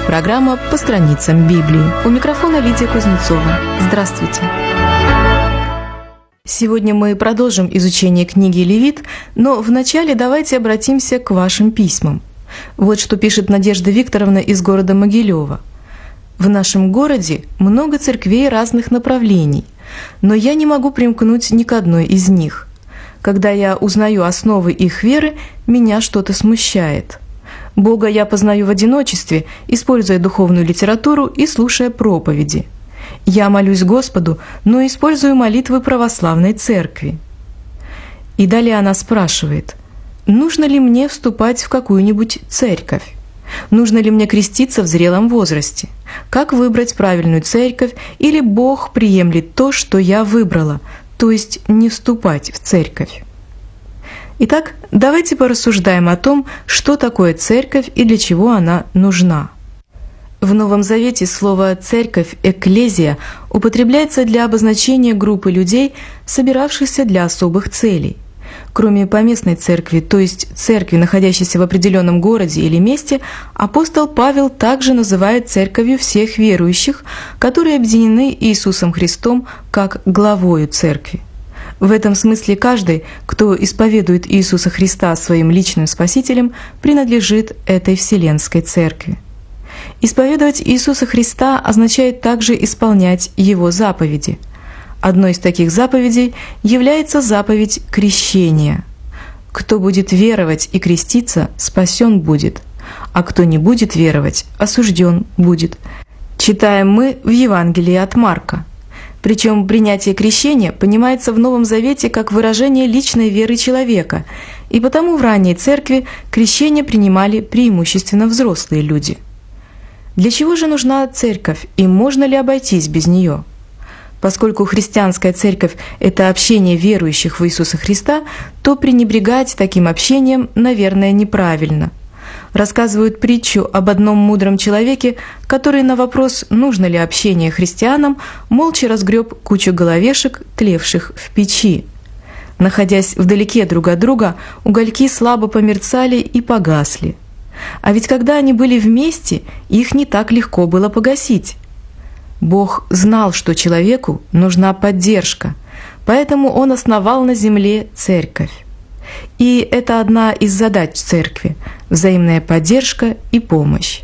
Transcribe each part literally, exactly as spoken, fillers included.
программа «По страницам Библии». У микрофона Лидия Кузнецова. Здравствуйте. Сегодня мы продолжим изучение книги Левит, но вначале давайте обратимся к вашим письмам. Вот что пишет Надежда Викторовна из города Могилева. «В нашем городе много церквей разных направлений, но я не могу примкнуть ни к одной из них. Когда я узнаю основы их веры, меня что-то смущает. Бога я познаю в одиночестве, используя духовную литературу и слушая проповеди. Я молюсь Господу, но использую молитвы православной церкви». И далее она спрашивает, нужно ли мне вступать в какую-нибудь церковь? Нужно ли мне креститься в зрелом возрасте? Как выбрать правильную церковь, или Бог приемлет то, что я выбрала, то есть не вступать в церковь? Итак, давайте порассуждаем о том, что такое церковь и для чего она нужна. В Новом Завете слово «церковь» «экклезия» употребляется для обозначения группы людей, собиравшихся для особых целей. Кроме поместной церкви, то есть церкви, находящейся в определенном городе или месте, апостол Павел также называет церковью всех верующих, которые объединены Иисусом Христом как главою церкви. В этом смысле каждый, кто исповедует Иисуса Христа своим личным Спасителем, принадлежит этой Вселенской Церкви. Исповедовать Иисуса Христа означает также исполнять Его заповеди. Одной из таких заповедей является заповедь крещения. Кто будет веровать и креститься, спасен будет, а кто не будет веровать, осужден будет. Читаем мы в Евангелии от Марка. Причем принятие крещения понимается в Новом Завете как выражение личной веры человека, и потому в ранней церкви крещение принимали преимущественно взрослые люди. Для чего же нужна церковь, и можно ли обойтись без нее? Поскольку христианская церковь – это общение верующих в Иисуса Христа, то пренебрегать таким общением, наверное, неправильно. Рассказывают притчу об одном мудром человеке, который на вопрос, нужно ли общение христианам, молча разгреб кучу головешек, тлевших в печи. Находясь вдалеке друг от друга, угольки слабо померцали и погасли. А ведь когда они были вместе, их не так легко было погасить. Бог знал, что человеку нужна поддержка, поэтому Он основал на земле церковь. И это одна из задач церкви – взаимная поддержка и помощь.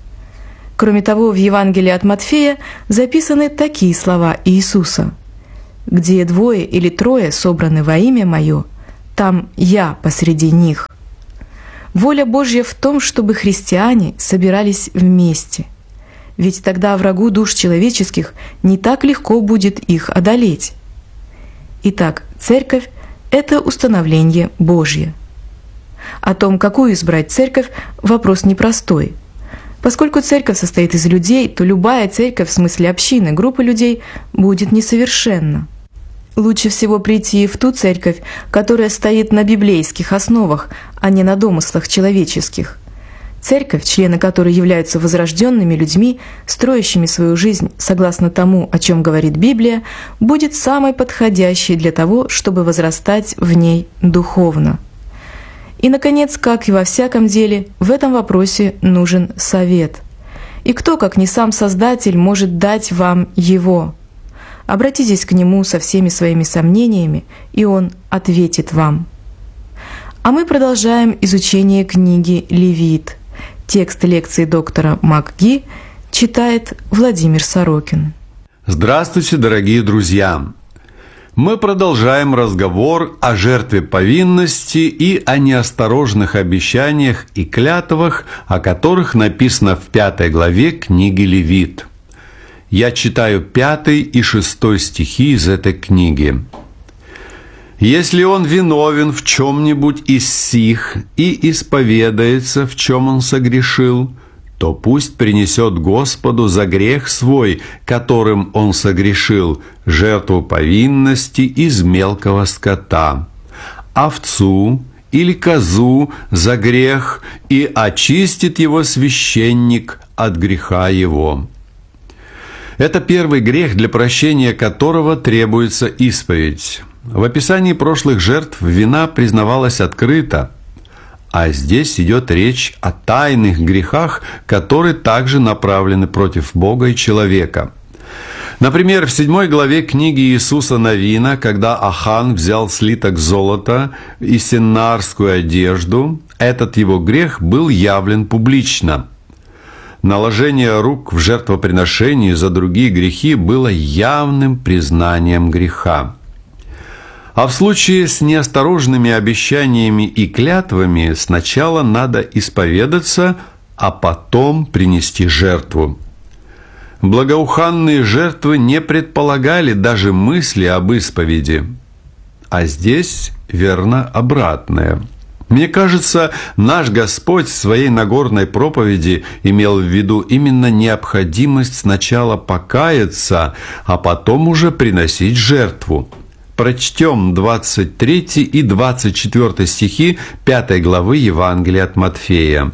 Кроме того, в Евангелии от Матфея записаны такие слова Иисуса: «Где двое или трое собраны во имя Мое, там Я посреди них». Воля Божья в том, чтобы христиане собирались вместе. Ведь тогда врагу душ человеческих не так легко будет их одолеть. Итак, церковь – это установление Божье. О том, какую избрать церковь, вопрос непростой. Поскольку церковь состоит из людей, то любая церковь в смысле общины, группы людей, будет несовершенна. Лучше всего прийти в ту церковь, которая стоит на библейских основах, а не на домыслах человеческих. Церковь, члены которой являются возрожденными людьми, строящими свою жизнь согласно тому, о чем говорит Библия, будет самой подходящей для того, чтобы возрастать в ней духовно. И, наконец, как и во всяком деле, в этом вопросе нужен совет. И кто, как не сам Создатель, может дать вам его? Обратитесь к Нему со всеми своими сомнениями, и Он ответит вам. А мы продолжаем изучение книги «Левит». Текст лекции доктора МакГи читает Владимир Сорокин. Здравствуйте, дорогие друзья! Мы продолжаем разговор о жертве повинности и о неосторожных обещаниях и клятвах, о которых написано в пятой главе книги «Левит». Я читаю пятый и шестой стихи из этой книги. «Если он виновен в чем-нибудь из сих и исповедается, в чем он согрешил, то пусть принесет Господу за грех свой, которым он согрешил, жертву повинности из мелкого скота, овцу или козу за грех, и очистит его священник от греха его». Это первый грех, для прощения которого требуется исповедь. В описании прошлых жертв вина признавалась открыто, А здесь идет речь о тайных грехах, которые также направлены против Бога и человека. Например, в седьмой главе книги Иисуса Навина, когда Ахан взял слиток золота и сеннарскую одежду, этот его грех был явлен публично. Наложение рук в жертвоприношении за другие грехи было явным признанием греха. А в случае с неосторожными обещаниями и клятвами сначала надо исповедаться, а потом принести жертву. Благоуханные жертвы не предполагали даже мысли об исповеди. А здесь верно обратное. Мне кажется, наш Господь в своей Нагорной проповеди имел в виду именно необходимость сначала покаяться, а потом уже приносить жертву. Прочтем двадцать третий и двадцать четвёртый стихи пятой главы Евангелия от Матфея.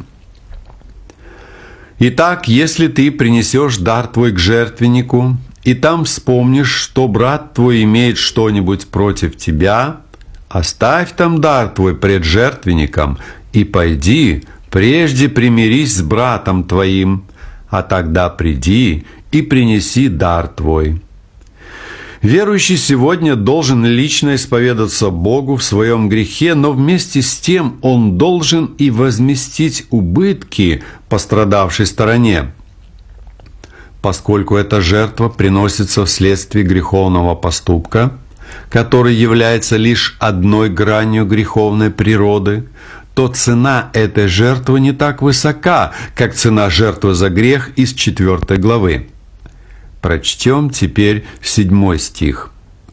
«Итак, если ты принесешь дар твой к жертвеннику, и там вспомнишь, что брат твой имеет что-нибудь против тебя, оставь там дар твой пред жертвенником, и пойди, прежде примирись с братом твоим, а тогда приди и принеси дар твой». Верующий сегодня должен лично исповедаться Богу в своем грехе, но вместе с тем он должен и возместить убытки пострадавшей стороне. Поскольку эта жертва приносится вследствие греховного поступка, который является лишь одной гранью греховной природы, то цена этой жертвы не так высока, как цена жертвы за грех из четвёртой главы. Прочтем теперь седьмой стих.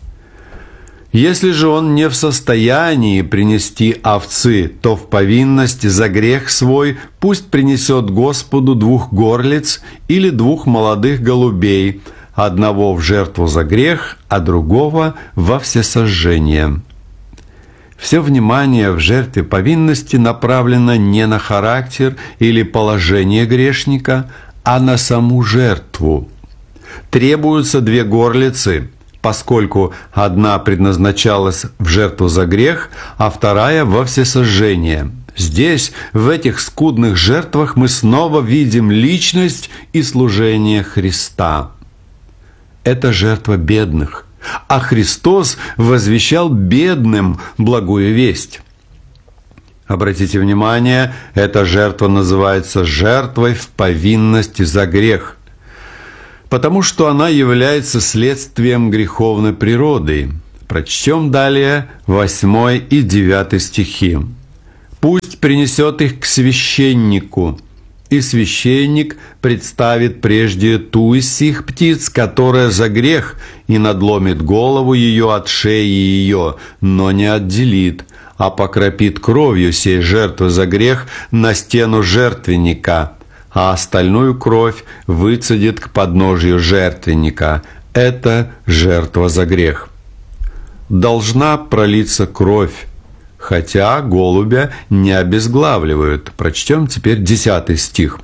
«Если же он не в состоянии принести овцы, то в повинность за грех свой пусть принесет Господу двух горлиц или двух молодых голубей, одного в жертву за грех, а другого во всесожжение». Все внимание в жертве повинности направлено не на характер или положение грешника, а на саму жертву. Требуются две горлицы, поскольку одна предназначалась в жертву за грех, а вторая во всесожжение. Здесь, в этих скудных жертвах, мы снова видим личность и служение Христа. Это жертва бедных, а Христос возвещал бедным благую весть. Обратите внимание, эта жертва называется жертвой в повинности за грех, потому что она является следствием греховной природы. Прочтем далее восьмой и девятый стихи. «Пусть принесет их к священнику, и священник представит прежде ту из сих птиц, которая за грех, и надломит голову ее от шеи ее, но не отделит, а покропит кровью сей жертвы за грех на стену жертвенника, а остальную кровь выцедит к подножию жертвенника. Это жертва за грех». Должна пролиться кровь, хотя голубя не обезглавливают. Прочтем теперь десятый стих.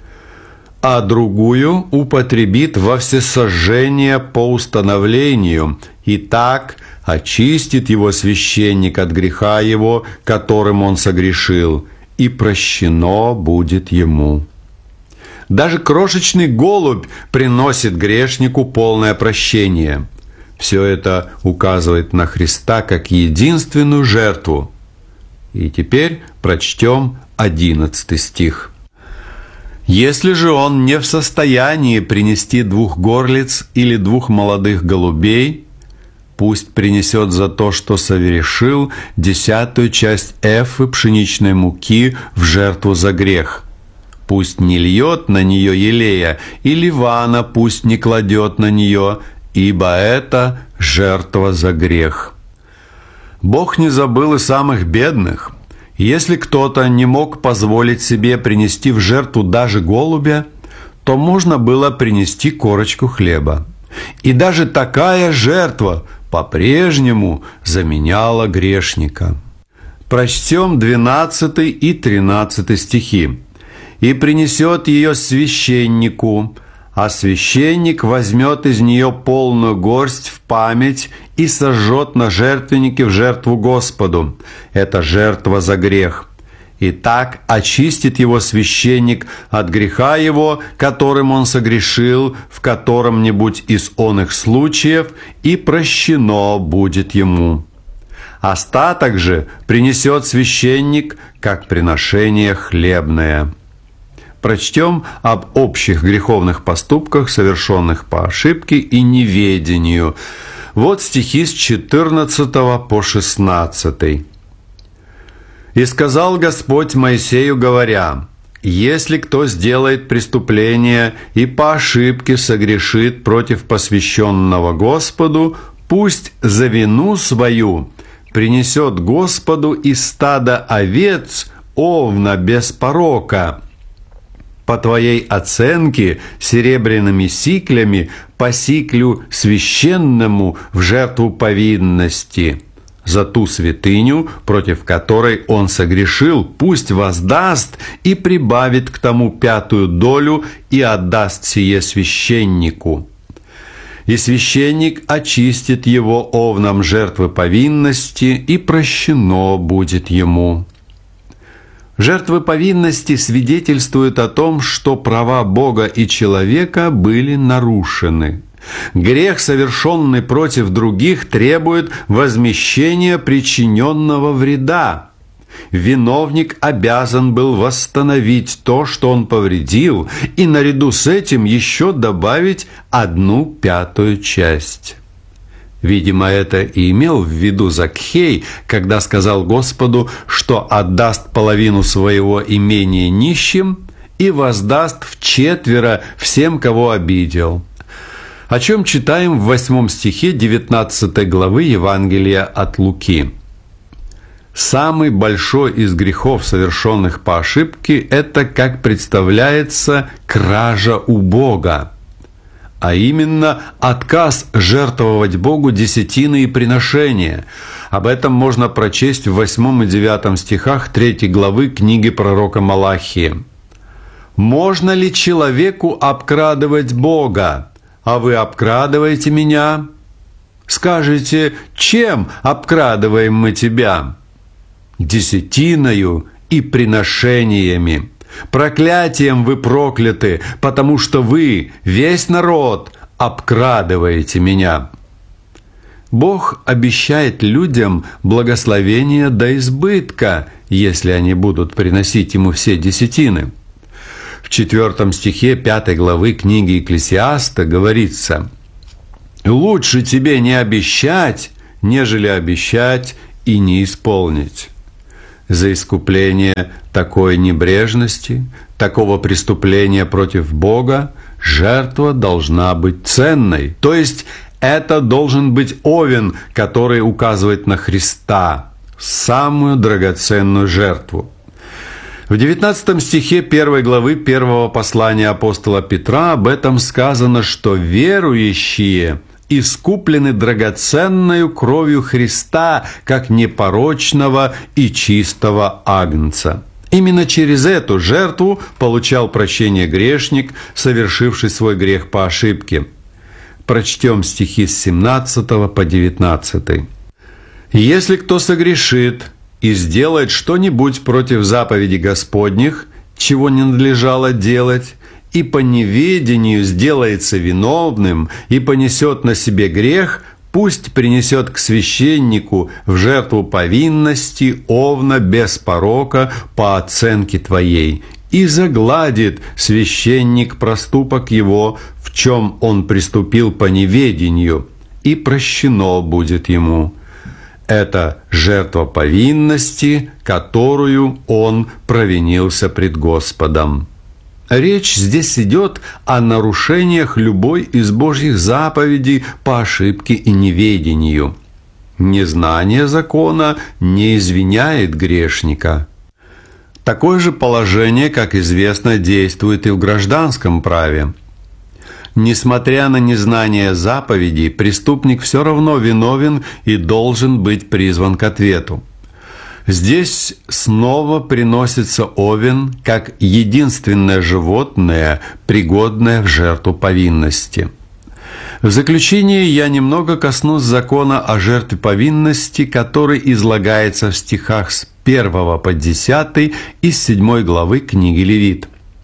«А другую употребит во всесожжение по установлению, и так очистит его священник от греха его, которым он согрешил, и прощено будет ему». Даже крошечный голубь приносит грешнику полное прощение. Все это указывает на Христа как единственную жертву. И теперь прочтем одиннадцатый стих. «Если же он не в состоянии принести двух горлиц или двух молодых голубей, пусть принесет за то, что совершил, десятую часть эфы пшеничной муки в жертву за грех. Пусть не льет на нее елея, и ливана пусть не кладет на нее, ибо это жертва за грех». Бог не забыл и самых бедных. Если кто-то не мог позволить себе принести в жертву даже голубя, то можно было принести корочку хлеба. И даже такая жертва по-прежнему заменяла грешника. Прочтем двенадцатый и тринадцатый стихи. «И принесет ее священнику, а священник возьмет из нее полную горсть в память и сожжет на жертвеннике в жертву Господу. Это жертва за грех. И так очистит его священник от греха его, которым он согрешил в котором-нибудь из оных случаев, и прощено будет ему. Остаток же принесет священник, как приношение хлебное». Прочтем об общих греховных поступках, совершенных по ошибке и неведению. Вот стихи с четырнадцатого по шестнадцатый. «И сказал Господь Моисею, говоря: если кто сделает преступление и по ошибке согрешит против посвященного Господу, пусть за вину свою принесет Господу из стада овец овна без порока, по твоей оценке серебряными сиклями по сиклю священному в жертву повинности. За ту святыню, против которой он согрешил, пусть воздаст и прибавит к тому пятую долю и отдаст сие священнику. И священник очистит его овном жертвы повинности, и прощено будет ему». Жертвы повинности свидетельствуют о том, что права Бога и человека были нарушены. Грех, совершенный против других, требует возмещения причиненного вреда. Виновник обязан был восстановить то, что он повредил, и наряду с этим еще добавить одну пятую часть. Видимо, это и имел в виду Закхей, когда сказал Господу, что отдаст половину своего имения нищим и воздаст вчетверо всем, кого обидел. О чем читаем в восьмом стихе девятнадцатой главы Евангелия от Луки. Самый большой из грехов, совершенных по ошибке, это, как представляется, кража у Бога, а именно отказ жертвовать Богу десятины и приношения. Об этом можно прочесть в восьмом и девятом стихах третьей главы книги пророка Малахии. «Можно ли человеку обкрадывать Бога? А вы обкрадываете меня? Скажете, чем обкрадываем мы тебя? Десятиною и приношениями. Проклятием вы прокляты, потому что вы, весь народ, обкрадываете меня». Бог обещает людям благословение до избытка, если они будут приносить Ему все десятины. В четвертом стихе пятой главы книги Екклесиаста говорится: «Лучше тебе не обещать, нежели обещать и не исполнить». За искупление такой небрежности, такого преступления против Бога жертва должна быть ценной. То есть это должен быть овен, который указывает на Христа, самую драгоценную жертву. В девятнадцатом стихе первой главы первого послания апостола Петра об этом сказано, что верующие искуплены драгоценною кровью Христа, как непорочного и чистого агнца. Именно через эту жертву получал прощение грешник, совершивший свой грех по ошибке. Прочтем стихи с семнадцатого по девятнадцатый. «Если кто согрешит и сделает что-нибудь против заповедей Господних, чего не надлежало делать, и по неведению сделается виновным и понесет на себе грех, пусть принесет к священнику в жертву повинности овна без порока по оценке твоей, и загладит священник проступок его, в чем он приступил по неведению, и прощено будет ему. Это жертва повинности, которую он провинился пред Господом». Речь здесь идет о нарушениях любой из Божьих заповедей по ошибке и неведению. Незнание закона не извиняет грешника. Такое же положение, как известно, действует и в гражданском праве. Несмотря на незнание заповедей, преступник все равно виновен и должен быть призван к ответу. Здесь снова приносится овен как единственное животное, пригодное в жертву повинности. В заключение я немного коснусь закона о жертве повинности, который излагается в стихах с первого по десятый из седьмой главы книги Левит.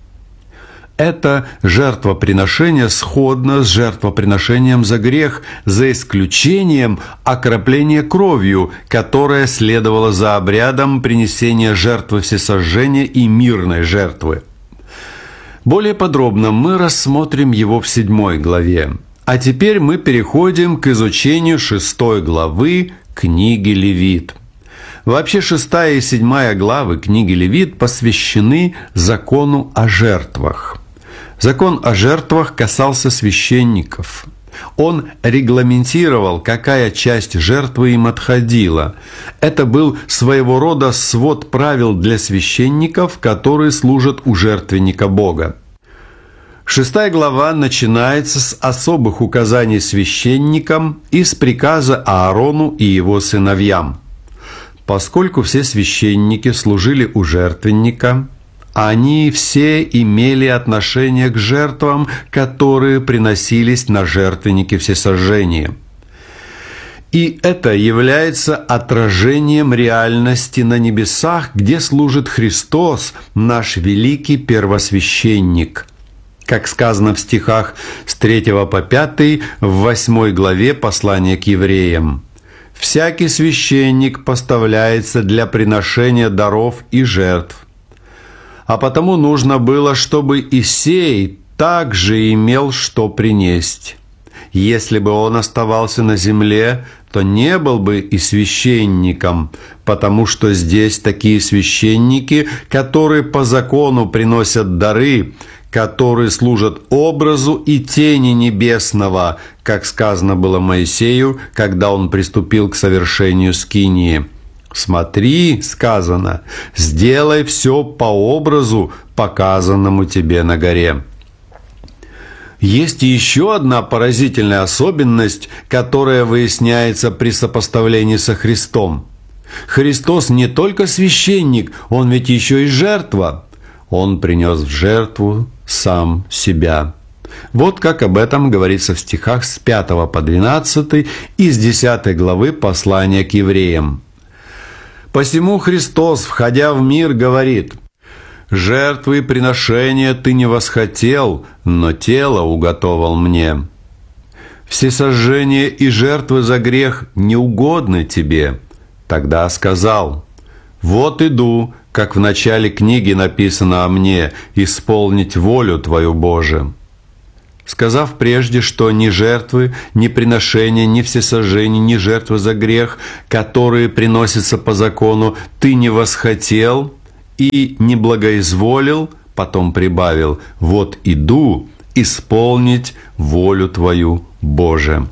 Это жертвоприношение сходно с жертвоприношением за грех, за исключением окропления кровью, которое следовало за обрядом принесения жертвы всесожжения и мирной жертвы. Более подробно мы рассмотрим его в седьмой главе. А теперь мы переходим к изучению шестой главы книги Левит. Вообще шестая и седьмая главы книги Левит посвящены закону о жертвах. Закон о жертвах касался священников. Он регламентировал, какая часть жертвы им отходила. Это был своего рода свод правил для священников, которые служат у жертвенника Бога. Шестая глава начинается с особых указаний священникам и с приказа Аарону и его сыновьям. Поскольку все священники служили у жертвенника, они все имели отношение к жертвам, которые приносились на жертвеннике всесожжения. И это является отражением реальности на небесах, где служит Христос, наш великий первосвященник. Как сказано в стихах с третьего по пятый в восьмой главе послания к евреям. «Всякий священник поставляется для приношения даров и жертв. А потому нужно было, чтобы и сей также имел что принесть. Если бы он оставался на земле, то не был бы и священником, потому что здесь такие священники, которые по закону приносят дары, которые служат образу и тени небесного, как сказано было Моисею, когда он приступил к совершению скинии. «Смотри, — сказано, — сделай все по образу, показанному тебе на горе». Есть еще одна поразительная особенность, которая выясняется при сопоставлении со Христом. Христос не только священник, Он ведь еще и жертва. Он принес в жертву сам себя. Вот как об этом говорится в стихах с пятого по двенадцатый из десятой главы послания к евреям. «Посему Христос, входя в мир, говорит: жертвы и приношения ты не восхотел, но тело уготовал мне. Всесожжение и жертвы за грех не угодны тебе. Тогда сказал: вот иду, как в начале книги написано о мне, исполнить волю твою, Боже». Сказав прежде, что ни жертвы, ни приношения, ни всесожжения, ни жертвы за грех, которые приносятся по закону, ты не восхотел и не благоизволил, потом прибавил: вот иду исполнить волю твою, Боже.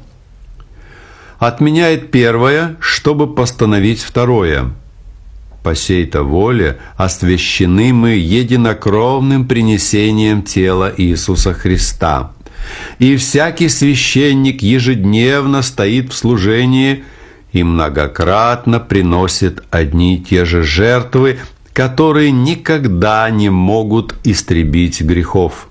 Отменяет первое, чтобы постановить второе. По сей-то воле освящены мы единокровным принесением тела Иисуса Христа. И всякий священник ежедневно стоит в служении и многократно приносит одни и те же жертвы, которые никогда не могут истребить грехов.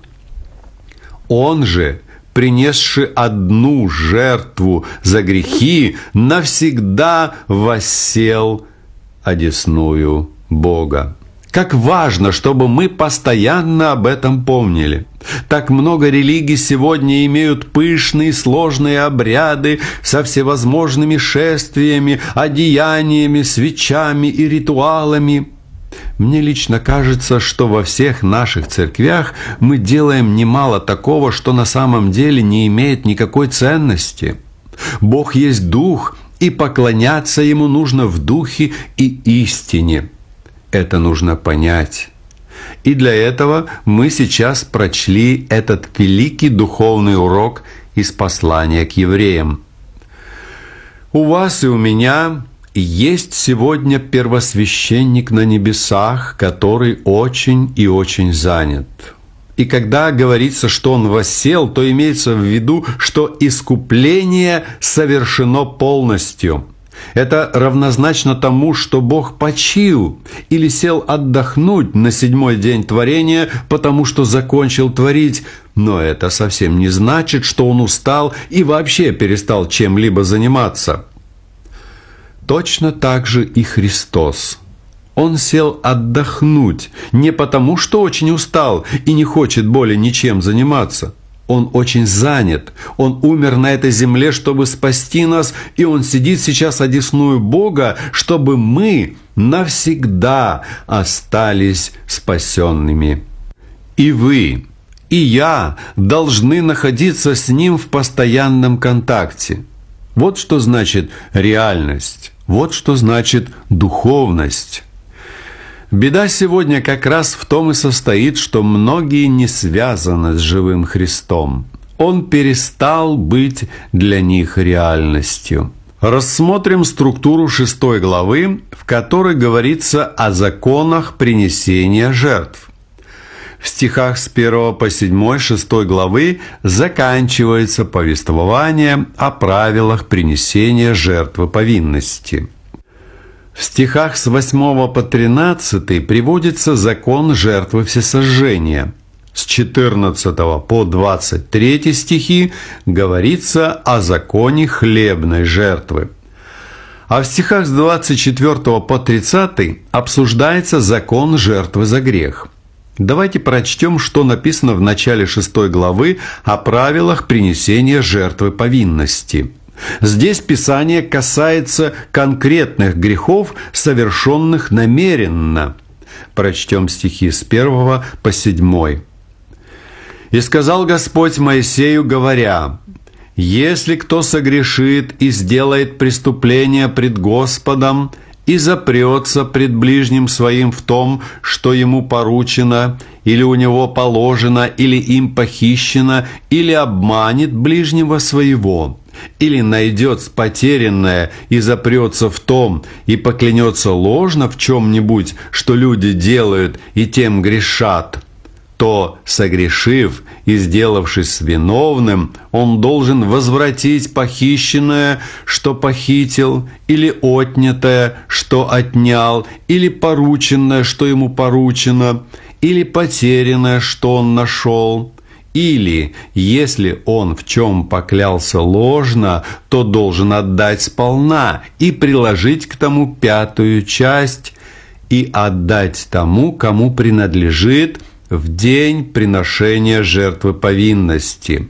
Он же, принесший одну жертву за грехи, навсегда воссел одесную Бога. Как важно, чтобы мы постоянно об этом помнили. Так много религий сегодня имеют пышные, сложные обряды со всевозможными шествиями, одеяниями, свечами и ритуалами. Мне лично кажется, что во всех наших церквях мы делаем немало такого, что на самом деле не имеет никакой ценности. Бог есть Дух, и поклоняться Ему нужно в Духе и истине. Это нужно понять. И для этого мы сейчас прочли этот великий духовный урок из послания к евреям. У вас и у меня есть сегодня первосвященник на небесах, который очень и очень занят. И когда говорится, что он воссел, то имеется в виду, что искупление совершено полностью. Это равнозначно тому, что Бог почил или сел отдохнуть на седьмой день творения, потому что закончил творить. Но это совсем не значит, что Он устал и вообще перестал чем-либо заниматься. Точно так же и Христос. Он сел отдохнуть не потому, что очень устал и не хочет более ничем заниматься. Он очень занят. Он умер на этой земле, чтобы спасти нас, и Он сидит сейчас одесную Бога, чтобы мы навсегда остались спасенными. И вы, и я должны находиться с Ним в постоянном контакте. Вот что значит реальность, вот что значит духовность. Беда сегодня как раз в том и состоит, что многие не связаны с живым Христом. Он перестал быть для них реальностью. Рассмотрим структуру шестой главы, в которой говорится о законах принесения жертв. В стихах с первого по седьмой шестой главы заканчивается повествование о правилах принесения жертвы повинности. В стихах с восьмого по тринадцатый приводится закон жертвы всесожжения. С четырнадцатого по двадцать третий стихи говорится о законе хлебной жертвы. А в стихах с двадцать четвёртого по тридцатый обсуждается закон жертвы за грех. Давайте прочтем, что написано в начале шестой главы о правилах принесения жертвы повинности. Здесь Писание касается конкретных грехов, совершенных намеренно. Прочтем стихи с первого по седьмой. «И сказал Господь Моисею, говоря: если кто согрешит и сделает преступление пред Господом, и запрется пред ближним своим в том, что ему поручено, или у него положено, или им похищено, или обманет ближнего своего, или найдет потерянное и запрется в том, и поклянется ложно в чем-нибудь, что люди делают, и тем грешат, то, согрешив и сделавшись виновным, он должен возвратить похищенное, что похитил, или отнятое, что отнял, или порученное, что ему поручено, или потерянное, что он нашел. Или, если он в чем поклялся ложно, то должен отдать сполна и приложить к тому пятую часть, и отдать тому, кому принадлежит, в день приношения жертвы повинности.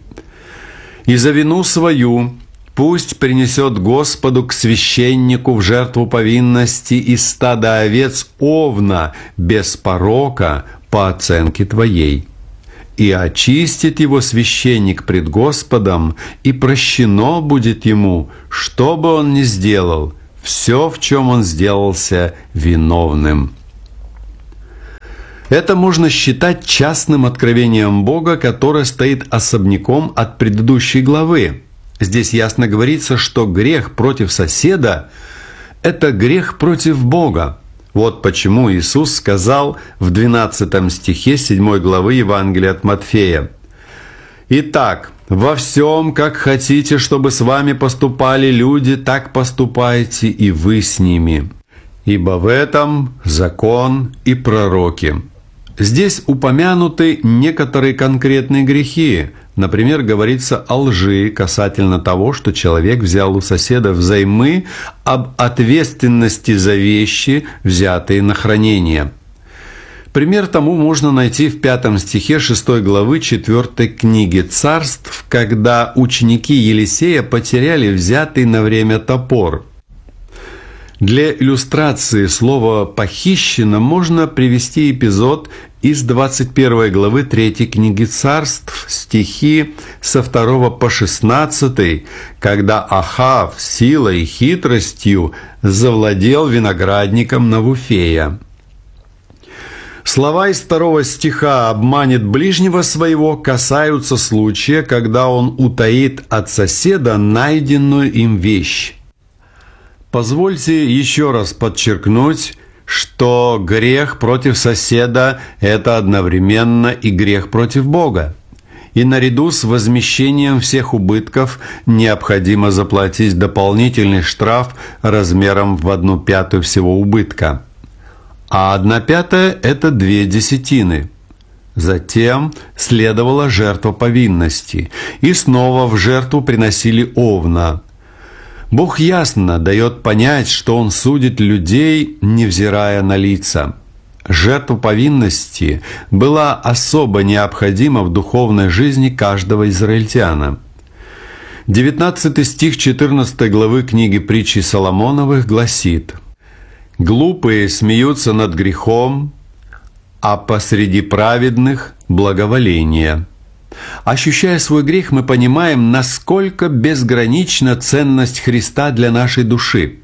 И за вину свою пусть принесет Господу к священнику в жертву повинности из стада овец овна без порока по оценке твоей. И очистит его священник пред Господом, и прощено будет ему, что бы он ни сделал, все, в чем он сделался виновным». Это можно считать частным откровением Бога, которое стоит особняком от предыдущей главы. Здесь ясно говорится, что грех против соседа – это грех против Бога. Вот почему Иисус сказал в двенадцатом стихе седьмой главы Евангелия от Матфея: «Итак, во всем, как хотите, чтобы с вами поступали люди, так поступайте и вы с ними, ибо в этом закон и пророки». Здесь упомянуты некоторые конкретные грехи. Например, говорится о лжи касательно того, что человек взял у соседа взаймы, об ответственности за вещи, взятые на хранение. Пример тому можно найти в пятом стихе шестой главы четвёртой книги Царств, когда ученики Елисея потеряли взятый на время топор. Для иллюстрации слова «похищено» можно привести эпизод из двадцать первой главы третьей книги Царств, стихи со второго по шестнадцатый, когда Ахав силой и хитростью завладел виноградником Навуфея. Слова из второго стиха «обманет ближнего своего» касаются случая, когда он утаит от соседа найденную им вещь. Позвольте еще раз подчеркнуть, что грех против соседа – это одновременно и грех против Бога. И наряду с возмещением всех убытков необходимо заплатить дополнительный штраф размером в одну пятую всего убытка. А одна пятая – это две десятины. Затем следовала жертва повинности, и снова в жертву приносили овна. Бог ясно дает понять, что Он судит людей, невзирая на лица. Жертва повинности была особо необходима в духовной жизни каждого израильтянина. девятнадцатый стих четырнадцатой главы книги Притчи Соломоновых гласит: «Глупые смеются над грехом, а посреди праведных – благоволение». Ощущая свой грех, мы понимаем, насколько безгранична ценность Христа для нашей души.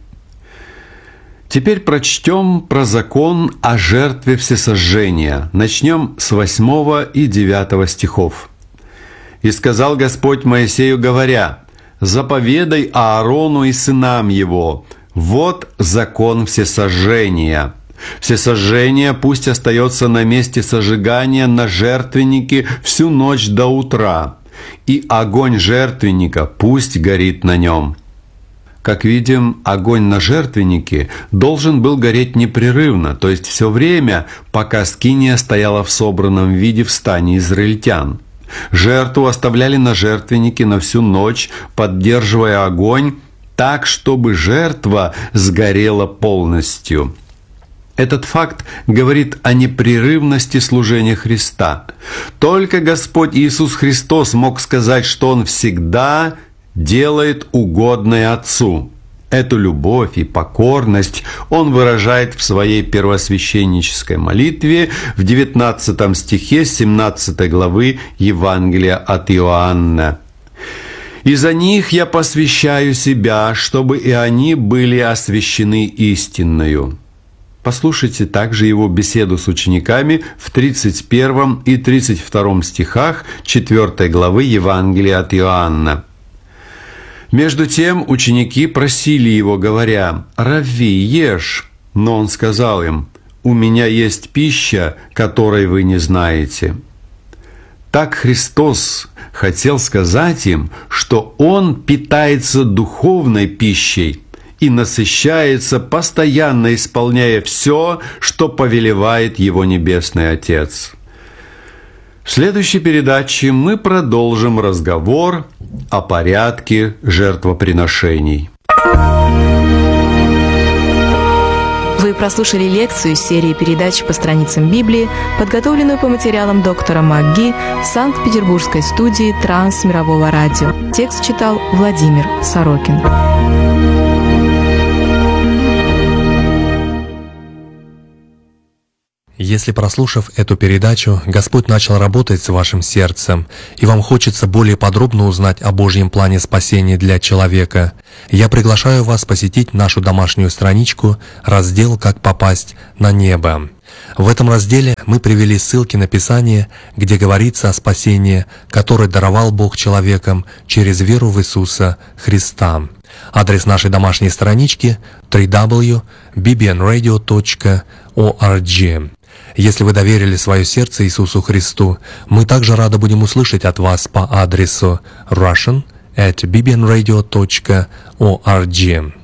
Теперь прочтем про закон о жертве всесожжения. Начнем с восьмого и девятого стихов. «И сказал Господь Моисею, говоря: заповедай Аарону и сынам его, вот закон всесожжения. Всесожжение пусть остается на месте сожигания на жертвеннике всю ночь до утра, и огонь жертвенника пусть горит на нем». Как видим, огонь на жертвеннике должен был гореть непрерывно, то есть все время, пока скиния стояла в собранном виде в стане израильтян. Жертву оставляли на жертвеннике на всю ночь, поддерживая огонь так, чтобы жертва сгорела полностью. Этот факт говорит о непрерывности служения Христа. Только Господь Иисус Христос мог сказать, что Он всегда делает угодное Отцу. Эту любовь и покорность Он выражает в Своей первосвященнической молитве в девятнадцатом стихе семнадцатой главы Евангелия от Иоанна. «И за них я посвящаю себя, чтобы и они были освящены истинною». Послушайте также его беседу с учениками в тридцать первом и тридцать втором стихах четвёртой главы Евангелия от Иоанна. Между тем ученики просили его, говоря: «Равви, ешь». Но он сказал им: «У меня есть пища, которой вы не знаете». Так Христос хотел сказать им, что Он питается духовной пищей и насыщается, постоянно исполняя все, что повелевает Его Небесный Отец. В следующей передаче мы продолжим разговор о порядке жертвоприношений. Вы прослушали лекцию из серии передач по страницам Библии, подготовленную по материалам доктора МакГи в Санкт-Петербургской студии Трансмирового радио. Текст читал Владимир Сорокин. Если, прослушав эту передачу, Господь начал работать с вашим сердцем, и вам хочется более подробно узнать о Божьем плане спасения для человека, я приглашаю вас посетить нашу домашнюю страничку, раздел «Как попасть на небо». В этом разделе мы привели ссылки на Писание, где говорится о спасении, которое даровал Бог человекам через веру в Иисуса Христа. Адрес нашей домашней странички – дабл ю дабл ю дабл ю точка би би эн радио точка орг. Если вы доверили свое сердце Иисусу Христу, мы также рады будем услышать от вас по адресу russian at би би эн радио точка орг.